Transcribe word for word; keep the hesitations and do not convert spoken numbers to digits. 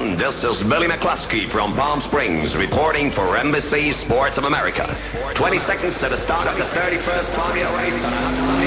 everyone. This is Billy McCluskey from Palm Springs, reporting for N B C Sports of America. twenty seconds to the start of the thirty-first Formula race on a hot Sunday